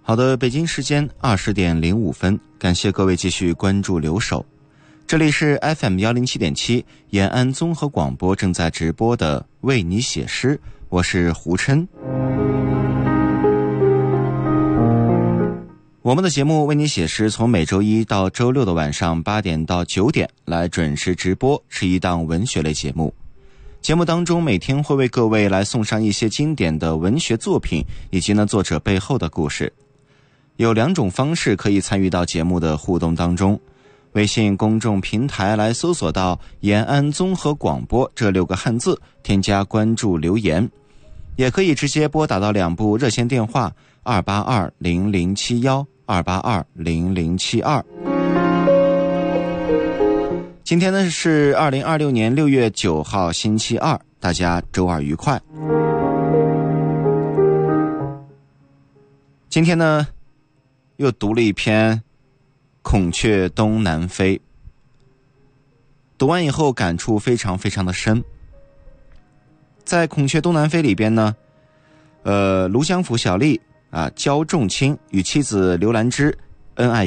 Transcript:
好的，北京时间20点05分，感谢各位继续关注留守。这里是 FM107.7 延安综合广播正在直播的为你写诗，我是胡琛。我们的节目为你写诗从每周一到周六的晚上8点到9点来准时直播，是一档文学类节目。节目当中每天会为各位来送上一些经典的文学作品以及作者背后的故事。有2种方式可以参与到节目的互动当中，微信公众平台来搜索到延安综合广播这6个汉字，添加关注留言，也可以直接拨打到2部热线电话2820071 2820072。今天呢是2026年6月9号星期二，大家周二愉快。今天呢又读了一篇《孔雀东南飞》，读完以后感触非常非常的深。在《孔雀东南飞》里边呢，卢江甫小吏焦仲卿与妻子刘兰芝恩爱